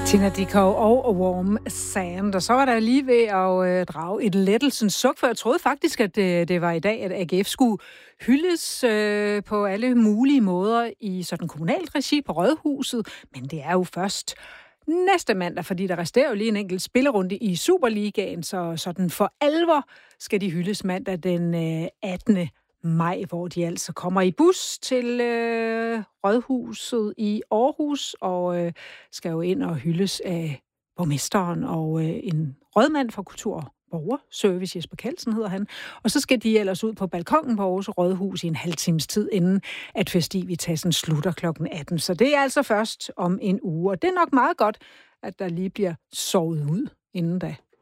Tina Dickow og Warm Sand. Og så var der lige ved at drage et lettelsens suk, for jeg troede faktisk, at det var i dag, at AGF skulle hyldes på alle mulige måder i sådan kommunalt regi på Rådhuset. Men det er jo først næste mandag, fordi der resterer jo lige en enkelt spillerunde i Superligaen, så sådan for alvor skal de hyldes mandag den 18. maj, hvor de altså kommer i bus til Rådhuset i Aarhus og skal jo ind og hyldes af borgmesteren og en rådmand fra Kultur- og Borgerservice, Jesper Kjeldsen hedder han. Og så skal de ellers ud på balkongen på Aarhus Rådhus i en halv times tid, inden at festivitasen slutter kl. 18. Så det er altså først om en uge, og det er nok meget godt, at der lige bliver sovet ud inden da.